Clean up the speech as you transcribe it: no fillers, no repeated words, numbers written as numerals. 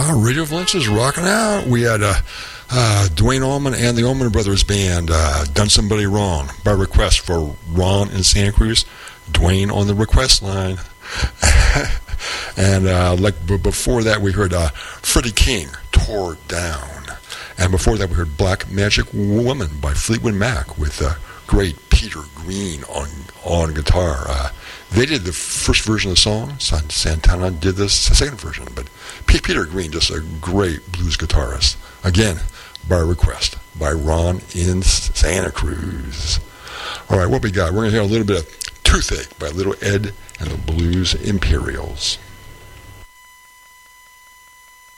Radio Valencia's rocking out. We had Dwayne Allman and the Allman Brothers Band, Done Somebody Wrong, by request for Ron in Santa Cruz. Dwayne on the request line. And before that, we heard Freddie King, Tore Down. And before that, we heard Black Magic Woman by Fleetwood Mac with great Peter Green on guitar. They did the first version of the song. Santana did the second version. But Peter Green, just a great blues guitarist. Again, by request, by Ron in Santa Cruz. All right, what we got? We're going to hear a little bit of Toothache by Little Ed and the Blues Imperials.